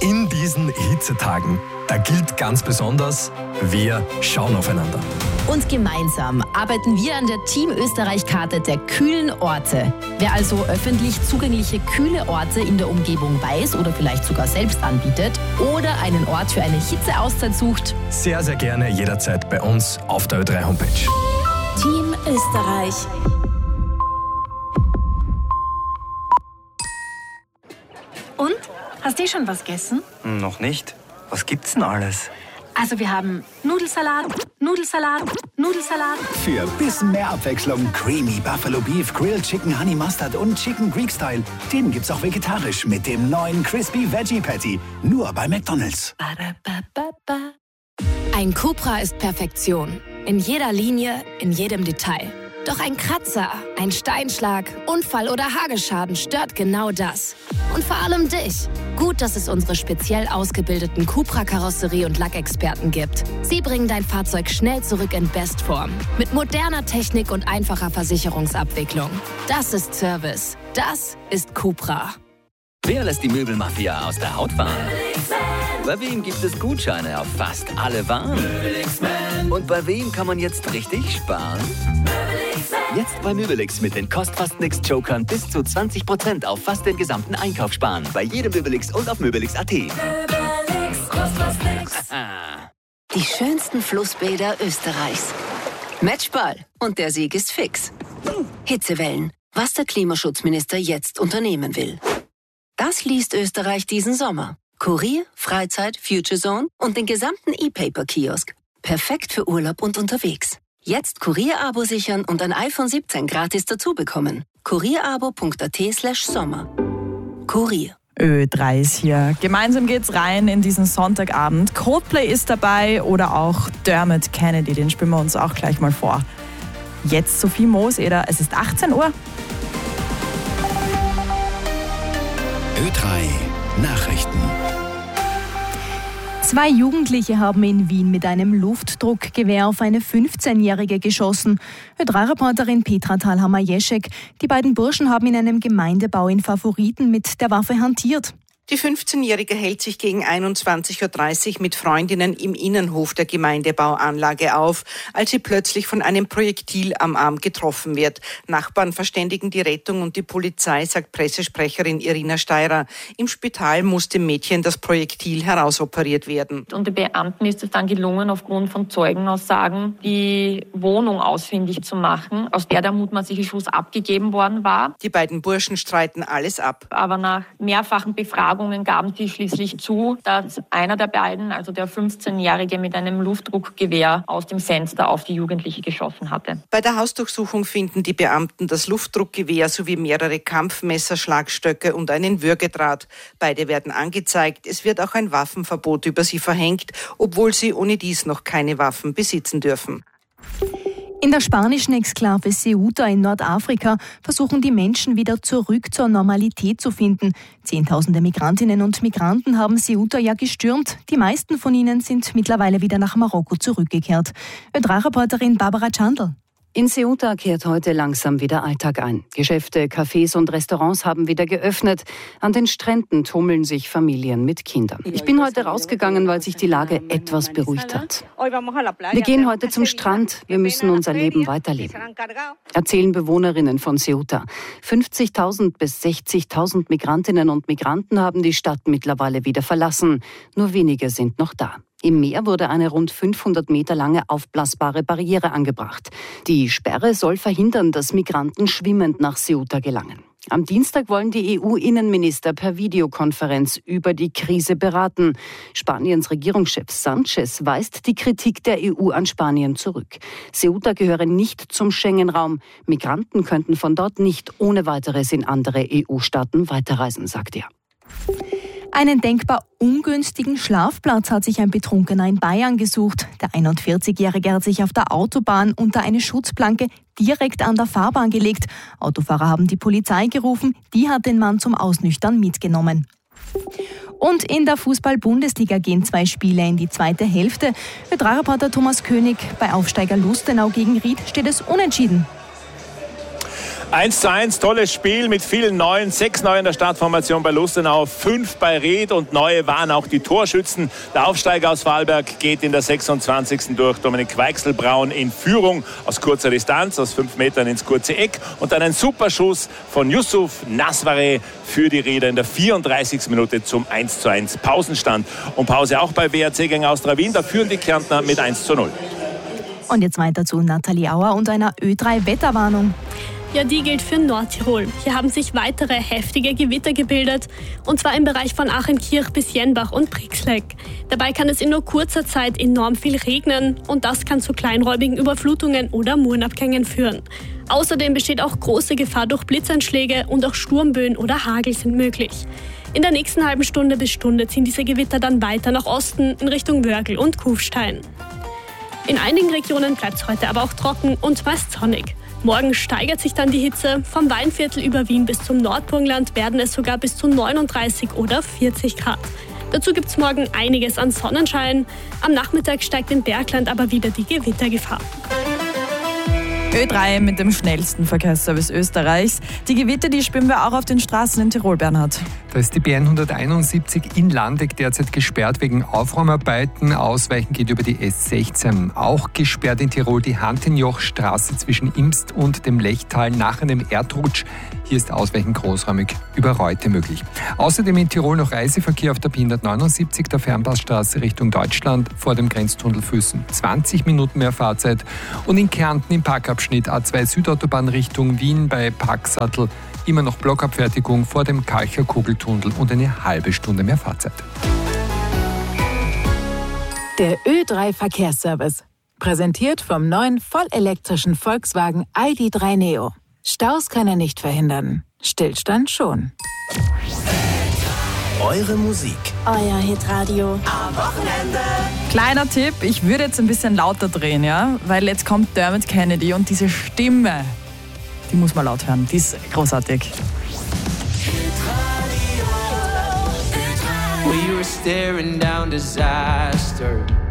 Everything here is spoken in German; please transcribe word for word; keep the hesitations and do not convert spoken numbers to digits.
In diesen Hitzetagen, da gilt ganz besonders, wir schauen aufeinander. Und gemeinsam arbeiten wir an der Team Österreich-Karte der kühlen Orte. Wer also öffentlich zugängliche kühle Orte in der Umgebung weiß oder vielleicht sogar selbst anbietet oder einen Ort für eine Hitzeauszeit sucht, sehr, sehr gerne jederzeit bei uns auf der Ö drei Homepage. Team Österreich. Und? Hast du schon was gegessen? Noch nicht. Was gibt's denn alles? Also wir haben Nudelsalat, Nudelsalat, Nudelsalat. Für bisschen mehr Abwechslung Creamy Buffalo Beef, Grilled Chicken Honey Mustard und Chicken Greek Style. Den gibt's auch vegetarisch mit dem neuen Crispy Veggie Patty. Nur bei McDonald's. Ein Cupra ist Perfektion. In jeder Linie, in jedem Detail. Doch ein Kratzer, ein Steinschlag, Unfall oder Hagelschaden stört genau das. Und vor allem dich. Gut, dass es unsere speziell ausgebildeten Cupra-Karosserie- und Lackexperten gibt. Sie bringen dein Fahrzeug schnell zurück in Bestform. Mit moderner Technik und einfacher Versicherungsabwicklung. Das ist Service. Das ist Cupra. Wer lässt die Möbelmafia aus der Haut fahren? Bei wem gibt es Gutscheine auf fast alle Waren? Und bei wem kann man jetzt richtig sparen? Jetzt bei Möbelix mit den Kost-Fast-Nix-Jokern bis zu zwanzig Prozent auf fast den gesamten Einkauf sparen. Bei jedem Möbelix und auf möbelix punkt at. Möbelix, kost fast nix. Die schönsten Flussbäder Österreichs. Matchball. Und der Sieg ist fix. Hitzewellen. Was der Klimaschutzminister jetzt unternehmen will. Das liest Österreich diesen Sommer. Kurier, Freizeit, Future Zone und den gesamten E-Paper-Kiosk. Perfekt für Urlaub und unterwegs. Jetzt Kurier-Abo sichern und ein iPhone siebzehn gratis dazu bekommen. kurierabo punkt at slash sommer. Kurier. Ö drei ist hier. Gemeinsam geht's rein in diesen Sonntagabend. Coldplay ist dabei oder auch Dermot Kennedy, den spielen wir uns auch gleich mal vor. Jetzt Sophie Mooseder, es ist achtzehn Uhr. Ö drei Nachrichten. Zwei Jugendliche haben in Wien mit einem Luftdruckgewehr auf eine fünfzehnjährige geschossen. Ö drei Reporterin Petra Thalhammer-Jeschek. Die beiden Burschen haben in einem Gemeindebau in Favoriten mit der Waffe hantiert. Die fünfzehnjährige hält sich gegen einundzwanzig Uhr dreißig mit Freundinnen im Innenhof der Gemeindebauanlage auf, als sie plötzlich von einem Projektil am Arm getroffen wird. Nachbarn verständigen die Rettung und die Polizei, sagt Pressesprecherin Irina Steirer. Im Spital muss dem Mädchen das Projektil herausoperiert werden. Und den Beamten ist es dann gelungen, aufgrund von Zeugenaussagen die Wohnung ausfindig zu machen, aus der der mutmaßliche Schuss abgegeben worden war. Die beiden Burschen streiten alles ab. Aber nach mehrfachen Befragungen gaben sie schließlich zu, dass einer der beiden, also der fünfzehnjährige, mit einem Luftdruckgewehr aus dem Fenster auf die Jugendliche geschossen hatte. Bei der Hausdurchsuchung finden die Beamten das Luftdruckgewehr sowie mehrere Kampfmesser, Schlagstöcke und einen Würgedraht. Beide werden angezeigt. Es wird auch ein Waffenverbot über sie verhängt, obwohl sie ohne dies noch keine Waffen besitzen dürfen. In der spanischen Exklave Ceuta in Nordafrika versuchen die Menschen wieder zurück zur Normalität zu finden. Zehntausende Migrantinnen und Migranten haben Ceuta ja gestürmt. Die meisten von ihnen sind mittlerweile wieder nach Marokko zurückgekehrt. Ö drei Reporterin Barbara Chandl. In Ceuta kehrt heute langsam wieder Alltag ein. Geschäfte, Cafés und Restaurants haben wieder geöffnet. An den Stränden tummeln sich Familien mit Kindern. Ich bin heute rausgegangen, weil sich die Lage etwas beruhigt hat. Wir gehen heute zum Strand. Wir müssen unser Leben weiterleben, erzählen Bewohnerinnen von Ceuta. fünfzigtausend bis sechzigtausend Migrantinnen und Migranten haben die Stadt mittlerweile wieder verlassen. Nur wenige sind noch da. Im Meer wurde eine rund fünfhundert Meter lange aufblasbare Barriere angebracht. Die Sperre soll verhindern, dass Migranten schwimmend nach Ceuta gelangen. Am Dienstag wollen die E U-Innenminister per Videokonferenz über die Krise beraten. Spaniens Regierungschef Sánchez weist die Kritik der E U an Spanien zurück. Ceuta gehöre nicht zum Schengen-Raum. Migranten könnten von dort nicht ohne weiteres in andere E U-Staaten weiterreisen, sagt er. Einen denkbar ungünstigen Schlafplatz hat sich ein Betrunkener in Bayern gesucht. Der einundvierzigjährige hat sich auf der Autobahn unter eine Schutzplanke direkt an der Fahrbahn gelegt. Autofahrer haben die Polizei gerufen, die hat den Mann zum Ausnüchtern mitgenommen. Und in der Fußball-Bundesliga gehen zwei Spiele in die zweite Hälfte. Ö drei Reporter Thomas König, bei Aufsteiger Lustenau gegen Ried steht es unentschieden. eins zu eins, tolles Spiel mit vielen Neuen. Sechs Neue in der Startformation bei Lustenau, fünf bei Ried und neue waren auch die Torschützen. Der Aufsteiger aus Vorarlberg geht in der sechsundzwanzigsten durch. Dominik Weichselbraun in Führung aus kurzer Distanz, aus fünf Metern ins kurze Eck. Und dann ein Superschuss von Yusuf Nasware für die Rieder in der vierunddreißigsten Minute zum eins zu eins Pausenstand. Und Pause auch bei W A C gegen Austria Wien. Da führen die Kärntner mit eins zu null. Und jetzt weiter zu Nathalie Auer und einer Ö drei Wetterwarnung. Ja, die gilt für Nordtirol. Hier haben sich weitere heftige Gewitter gebildet, und zwar im Bereich von Achenkirch bis Jenbach und Brixleck. Dabei kann es in nur kurzer Zeit enorm viel regnen, und das kann zu kleinräumigen Überflutungen oder Murenabgängen führen. Außerdem besteht auch große Gefahr durch Blitzeinschläge, und auch Sturmböen oder Hagel sind möglich. In der nächsten halben Stunde bis Stunde ziehen diese Gewitter dann weiter nach Osten in Richtung Wörgl und Kufstein. In einigen Regionen bleibt es heute aber auch trocken und meist sonnig. Morgen steigert sich dann die Hitze. Vom Weinviertel über Wien bis zum Nordburgenland werden es sogar bis zu neununddreißig oder vierzig Grad. Dazu gibt es morgen einiges an Sonnenschein. Am Nachmittag steigt im Bergland aber wieder die Gewittergefahr. Ö drei mit dem schnellsten Verkehrsservice Österreichs. Die Gewitter, die spüren wir auch auf den Straßen in Tirol, Bernhard. Da ist die B hunderteinundsiebzig in Landeck derzeit gesperrt wegen Aufräumarbeiten. Ausweichen geht über die S sechzehn. Auch gesperrt in Tirol die Hantenjochstraße zwischen Imst und dem Lechtal nach einem Erdrutsch. Hier ist Ausweichen großräumig über Reute möglich. Außerdem in Tirol noch Reiseverkehr auf der B hundertneunundsiebzig, der Fernpassstraße Richtung Deutschland vor dem Grenztunnel Füssen. zwanzig Minuten mehr Fahrzeit. Und in Kärnten im Parkabschnitt A zwei Südautobahn Richtung Wien bei Parksattel immer noch Blockabfertigung vor dem Kalcher Kugeltunnel und eine halbe Stunde mehr Fahrzeit. Der Ö drei Verkehrsservice. Präsentiert vom neuen vollelektrischen Volkswagen I D drei Neo. Staus kann er nicht verhindern. Stillstand schon. Eure Musik. Euer Hitradio. Am Wochenende. Kleiner Tipp, ich würde jetzt ein bisschen lauter drehen, ja, weil jetzt kommt Dermot Kennedy und diese Stimme, die muss man laut hören, die ist großartig. We were staring down disaster.